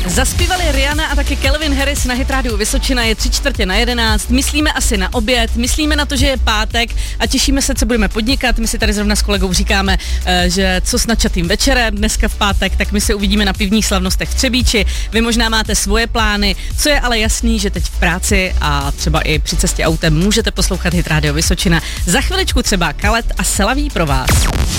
Zaspívali Rihanna a taky Calvin Harris na Hit Radio Vysočina, je 11:45. Myslíme asi na oběd, myslíme na to, že je pátek a těšíme se, co budeme podnikat. My si tady zrovna s kolegou říkáme, že co s načatým večerem dneska v pátek, tak my se uvidíme na pivních slavnostech v Třebíči. Vy možná máte svoje plány, co je ale jasný, že teď v práci a třeba i při cestě autem můžete poslouchat Hit Radio Vysočina. Za chviličku třeba Kalet a Selaví pro vás.